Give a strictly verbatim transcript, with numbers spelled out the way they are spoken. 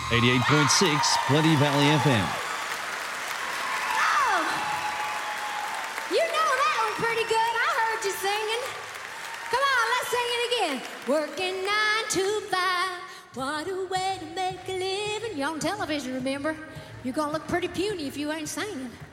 eighty-eight point six, Plenty Valley F M. Oh, you know that one pretty good. I heard you singing. Come on, let's sing it again. Working nine to five. What a way to make a living. You're on television, remember? You're going to look pretty puny if you ain't singing.